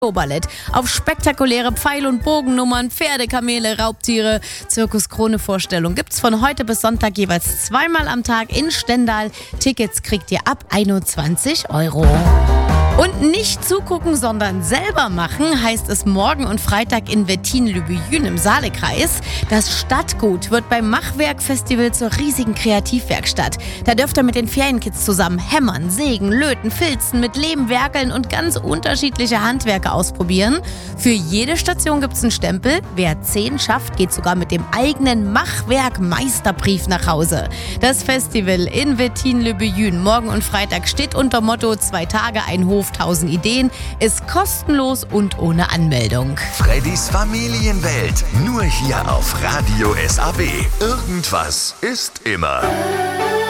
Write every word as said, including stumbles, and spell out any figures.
Ballett. Auf spektakuläre Pfeil- und Bogennummern, Pferde, Kamele, Raubtiere, Zirkus-Krone-Vorstellung gibt's von heute bis Sonntag jeweils zweimal am Tag in Stendal. Tickets kriegt ihr ab einundzwanzig Euro. Und nicht zugucken, sondern selber machen, heißt es morgen und Freitag in Wettin-Lübejün im Saalekreis. Das Stadtgut wird beim Machwerk-Festival zur riesigen Kreativwerkstatt. Da dürft ihr mit den Ferienkids zusammen hämmern, sägen, löten, filzen, mit Lehm werkeln und ganz unterschiedliche Handwerke ausprobieren. Für jede Station gibt's einen Stempel. Wer zehn schafft, geht sogar mit dem eigenen Machwerk-Meisterbrief nach Hause. Das Festival in Wettin-Lübejün morgen und Freitag steht unter Motto zwei Tage, ein Hof, tausend Ideen, ist kostenlos und ohne Anmeldung. Freddys Familienwelt, nur hier auf Radio S A B. Irgendwas ist immer.